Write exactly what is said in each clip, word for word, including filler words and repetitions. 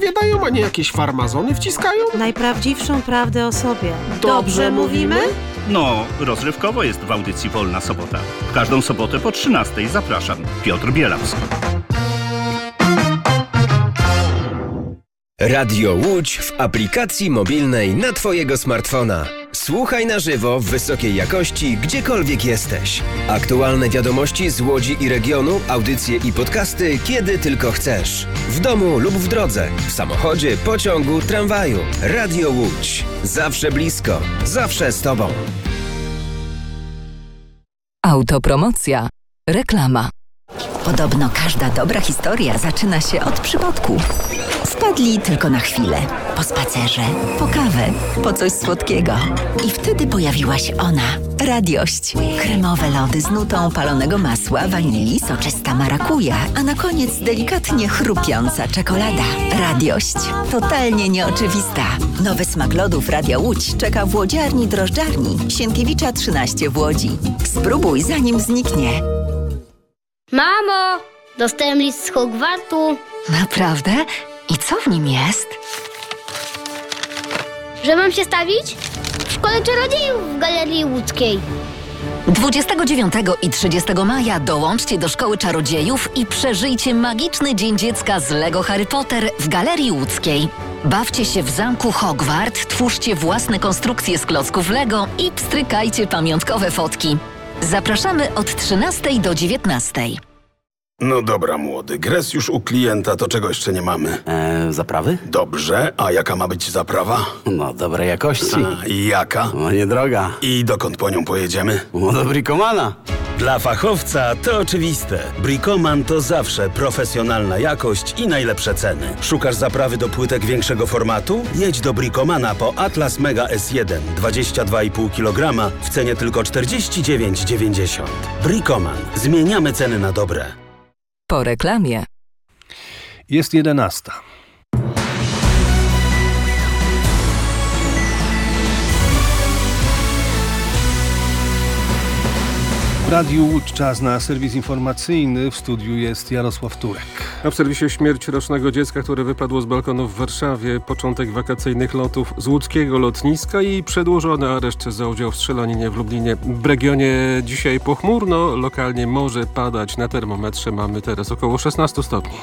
opowiadają, a nie jakieś farmazony wciskają? Najprawdziwszą prawdę o sobie. Dobrze mówimy? No, rozrywkowo jest w audycji Wolna Sobota. W każdą sobotę po trzynastej zapraszam. Piotr Bielawski. Radio Łódź w aplikacji mobilnej na Twojego smartfona. Słuchaj na żywo w wysokiej jakości, gdziekolwiek jesteś. Aktualne wiadomości z Łodzi i regionu, audycje i podcasty, kiedy tylko chcesz. W domu lub w drodze, w samochodzie, pociągu, tramwaju. Radio Łódź. Zawsze blisko, zawsze z Tobą. Autopromocja. Reklama. Podobno każda dobra historia zaczyna się od przypadku. Wpadli tylko na chwilę, po spacerze, po kawę, po coś słodkiego. I wtedy pojawiła się ona, Radiość. Kremowe lody z nutą palonego masła, wanilii, soczysta marakuja, a na koniec delikatnie chrupiąca czekolada. Radiość. Totalnie nieoczywista. Nowy smak lodów Radia Łódź czeka w łodziarni drożdżarni Sienkiewicza trzynaście w Łodzi. Spróbuj, zanim zniknie. Mamo, dostałem list z Hogwartu. Naprawdę? I co w nim jest? Że mam się stawić? W Szkole Czarodziejów w Galerii Łódzkiej. dwudziestego dziewiątego i trzydziestego maja dołączcie do Szkoły Czarodziejów i przeżyjcie magiczny Dzień Dziecka z Lego Harry Potter w Galerii Łódzkiej. Bawcie się w zamku Hogwart, twórzcie własne konstrukcje z klocków Lego i pstrykajcie pamiątkowe fotki. Zapraszamy od trzynastej do dziewiętnastej. No dobra, młody. Gres już u klienta, to czego jeszcze nie mamy? Eee, zaprawy? Dobrze, a jaka ma być zaprawa? No, dobrej jakości. A, i jaka? No, niedroga. I dokąd po nią pojedziemy? No, do Bricomana. Dla fachowca to oczywiste. Bricoman to zawsze profesjonalna jakość i najlepsze ceny. Szukasz zaprawy do płytek większego formatu? Jedź do Bricomana po Atlas Mega S jeden dwadzieścia dwa i pół kilograma w cenie tylko czterdzieści dziewięć dziewięćdziesiąt. Bricoman. Zmieniamy ceny na dobre. Po reklamie. Jest jedenasta. W Radiu Łódź czas na serwis informacyjny. W studiu jest Jarosław Turek. A w serwisie śmierć rocznego dziecka, które wypadło z balkonu w Warszawie, początek wakacyjnych lotów z łódzkiego lotniska i przedłużony areszt za udział w strzelaninie w Lublinie. W regionie dzisiaj pochmurno, lokalnie może padać. Na termometrze mamy teraz około szesnaście stopni.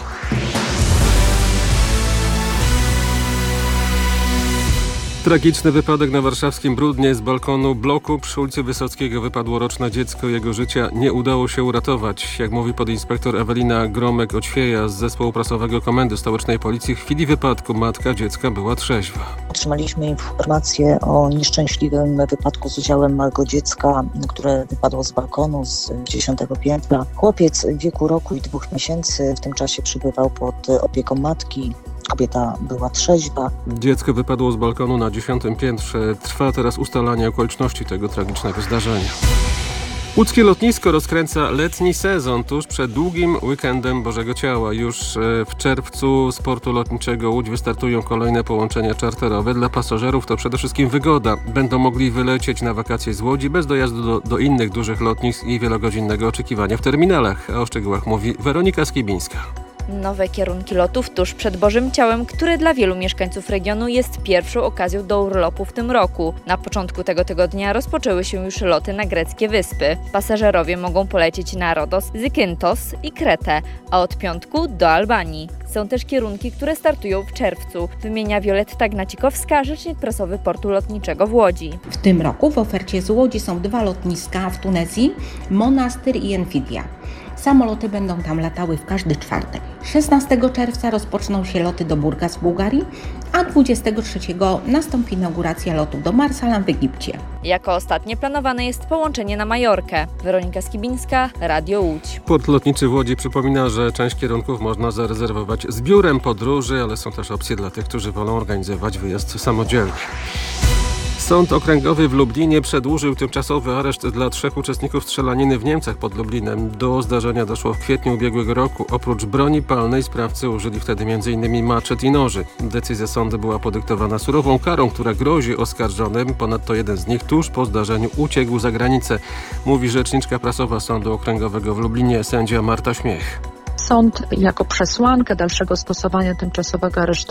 Tragiczny wypadek na warszawskim Brudnie. Z balkonu bloku przy ulicy Wysockiego wypadło roczne dziecko. Jego życia nie udało się uratować. Jak mówi podinspektor Ewelina Gromek-Oćwieja z zespołu prasowego Komendy Stołecznej Policji, w chwili wypadku matka dziecka była trzeźwa. Otrzymaliśmy informację o nieszczęśliwym wypadku z udziałem małego dziecka, które wypadło z balkonu z dziesiątego piętra. Chłopiec w wieku roku i dwóch miesięcy w tym czasie przybywał pod opieką matki. Kobieta była trzeźwa. Dziecko wypadło z balkonu na dziesiątym piętrze. Trwa teraz ustalanie okoliczności tego tragicznego zdarzenia. Łódzkie lotnisko rozkręca letni sezon tuż przed długim weekendem Bożego Ciała. Już w czerwcu z portu lotniczego Łódź wystartują kolejne połączenia czarterowe. Dla pasażerów to przede wszystkim wygoda. Będą mogli wylecieć na wakacje z Łodzi bez dojazdu do, do innych dużych lotnisk i wielogodzinnego oczekiwania w terminalach. A o szczegółach mówi Weronika Skibińska. Nowe kierunki lotów tuż przed Bożym Ciałem, które dla wielu mieszkańców regionu jest pierwszą okazją do urlopu w tym roku. Na początku tego tygodnia rozpoczęły się już loty na greckie wyspy. Pasażerowie mogą polecieć na Rodos, Zakynthos i Kretę, a od piątku do Albanii. Są też kierunki, które startują w czerwcu, wymienia Wioletta Gnacikowska, rzecznik prasowy portu lotniczego w Łodzi. W tym roku w ofercie z Łodzi są dwa lotniska w Tunezji, Monastyr i Enfidia. Samoloty będą tam latały w każdy czwartek. szesnastego czerwca rozpoczną się loty do Burgas w Bułgarii, a dwudziestego trzeciego nastąpi inauguracja lotu do Marsalam w Egipcie. Jako ostatnie planowane jest połączenie na Majorkę. Weronika Skibińska, Radio Łódź. Port lotniczy w Łodzi przypomina, że część kierunków można zarezerwować z biurem podróży, ale są też opcje dla tych, którzy wolą organizować wyjazd samodzielnie. Sąd Okręgowy w Lublinie przedłużył tymczasowy areszt dla trzech uczestników strzelaniny w Niemczech pod Lublinem. Do zdarzenia doszło w kwietniu ubiegłego roku. Oprócz broni palnej sprawcy użyli wtedy między innymi maczet i noży. Decyzja sądu była podyktowana surową karą, która grozi oskarżonym. Ponadto jeden z nich tuż po zdarzeniu uciekł za granicę, mówi rzeczniczka prasowa Sądu Okręgowego w Lublinie, sędzia Marta Śmiech. Sąd jako przesłankę dalszego stosowania tymczasowego aresztu